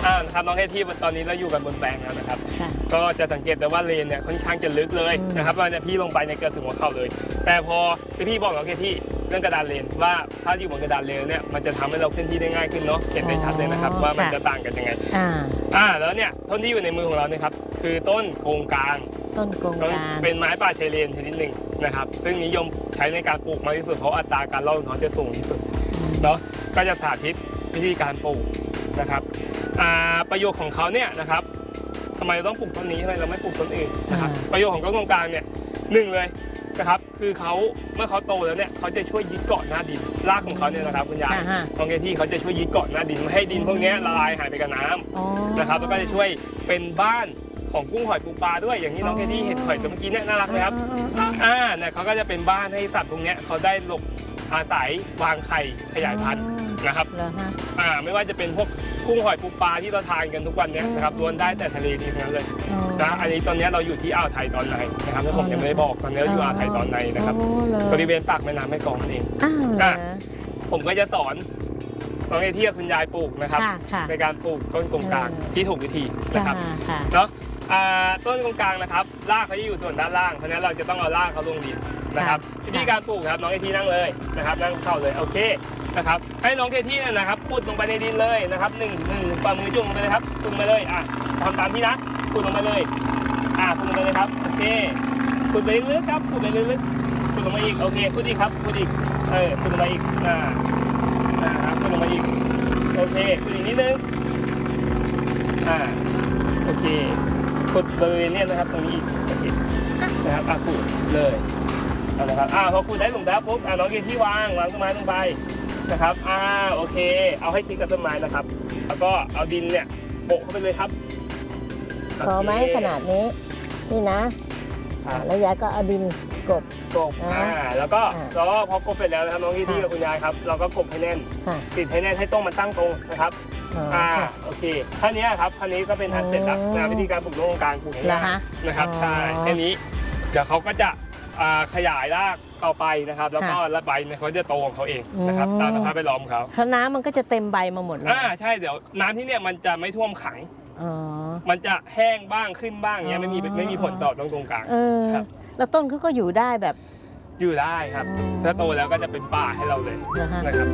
ครับน้องที่ตอนนี้เราอยู่กันบนแปลงแล้วนะครับก็จะสังเกตได้ว่าเลนเนี่ยค่อนข้างจะลึกเลยนะครับเราเนี่ยพี่ลงไปในเกือบถึงหัวเข่าเลยแต่พอพี่บอกน้องที่เรื่องกระดานเลนว่าถ้าอยู่บนกระดานเลนเนี่ยมันจะทำให้เราเคลื่อนที่ได้ง่ายขึ้นเนาะเห็นได้ชัดเลยนะครับว่ามันจะต่างกันยังไงแล้วเนี่ยต้นที่อยู่ในมือของเราเนี่ยครับคือต้นโกงกลางเป็นไม้ป่าชายเลนชนิดหนึ่งนะครับซึ่งนิยมใช้ในการปลูกมากที่สุดเพราะอัตราการรอดของเขาจะสูงที่สุดเนาะก็จะสาธิตวิธีการปลูกนะครับประโยชน์ของเขาเนี่ยนะครับทำไมเราต้องปลูกต้นนี้ทำไมเราไม่ปลูกต้นอื่นนะครับประโยชน์ของต้นโกงกลางเนี่ยหนึ่งเลยนะครับคือเขาเมื่อเขาโตแล้วเนี่ยเขาจะช่วยยึดเกาะหน้าดินรากของเขาเนี่ยนะครับคุณยายตรงที่เขาจะช่วยยึดเกาะหน้าดินไม่ให้ดินพวกนี้ละลายหายไปกับน้ำนะครับแล้วก็จะช่วยเป็นบ้านของกุ้งหอยปูปลาด้วยอย่างที่น้องที่เห็นหอยตัวเมื่อกี้เนี่ยน่ารักไหมครับเนี่ยเขาก็จะเป็นบ้านให้สัตว์พวกนี้เขาได้หลบอาศัยวางไข่ขยายพันธุ์นะครับไม่ว่าจะเป็นพวกกุ้งหอยปูปลาที่เราทานกันทุกวันนี้นะครับล้วนได้แต่ทะเลดีทั้งนั้นเลยนะอันนี้ตอนนี้เราอยู่ที่อ่าวไทยตอนในนะครับถ้าผมยังไม่ได้บอกตอนนี้เราอยู่อ่าวไทยตอนในนะครับบริเวณปากแม่น้ำแม่กลองนั่นเองผมก็จะสอนน้องที่คุณยายปลูกนะครับในการปลูกต้นกงกลางที่ถูกวิธีนะครับเนาะต้นกงกลางนะครับรากเขาจะอยู่ส่วนด้านล่างเพราะฉะนั้นเราจะต้องเอารากเขาลงดินนะครับวิธีการปลูกครับน้องที่นั่งเลยนะครับนั่งเข้าเลยโอเคนะครับให้น้องที่นะครับขุดลงไปในดินเลยนะครับหนึ่งฝ่ามือจุ่มลงไปเลยครับจุ่มไปเลยทำตามที่นะขุดลงไปเลยขุดลงไปเลยครับโอเคขุดไปลึกๆครับขุดไปลึกๆขุดลงมาอีกโอเคขุดอีกครับขุดอีกขุดลงมาอีกครับขุดลงมาอีกโอเคขุดอีกนิดนึงโอเคขุดบริเวณนี้นะครับตรงนี้อีกโอเคนะครับขุดเลยนะครับพอขุดได้หลุมแล้วปุ๊บน้องที่วางต้นไม้ลงไปนะครับโอเคเอาให้ชิดกับต้นไม้นะครับแล้วก็เอาดินเนี่ยโปะเข้าไปเลยครับพอไหมขนาดนี้นี่นะแล้วยายก็เอาดินกบแล้วก็พอกบเสร็จแล้วนะครับน้องที่กับคุณยายครับเราก็กบให้แน่นติดให้แน่นให้ต้นมันตั้งตรงนะครับโอเคท่านี้ครับท่านี้ก็เป็นอันเสร็จแล้วนะวิธีการปลูกต้นกงกลางปลูกง่ายๆนะครับใช่แค่นี้เดี๋ยวเขาก็จะขยายรากต่อไปนะครับแล้วก็ใบเนี่ยเขาจะโตของเขาเองนะครับตามสภาพแวดล้อมเขาถ้าน้ำมันก็จะเต็มใบมาหมดเลยใช่เดี๋ยวน้ำที่เนี่ยมันจะไม่ท่วมขังมันจะแห้งบ้างขึ้นบ้างเงี้ยไม่มีผลต่อต้นกงกลางครับแล้วต้นเขาก็อยู่ได้แบบอยู่ได้ครับถ้าโตแล้วก็จะเป็นป่าให้เราเลยนะครับ